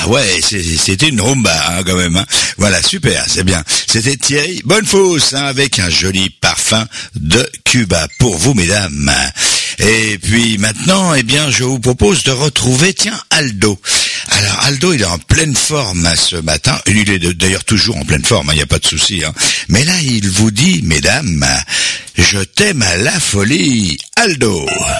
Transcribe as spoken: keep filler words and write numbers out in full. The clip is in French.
Ah ouais, c'est- c'était une rumba hein, quand même. Hein. Voilà, super, c'est bien. C'était Thierry Bonnefosse hein, avec un joli parfum de Cuba pour vous, mesdames. Et puis maintenant, eh bien, je vous propose de retrouver, tiens, Aldo. Alors Aldo, il est en pleine forme hein, ce matin. Il est de- d'ailleurs toujours en pleine forme, il n'y a pas de souci. Hein. Mais là, il vous dit, mesdames, je t'aime à la folie, Aldo.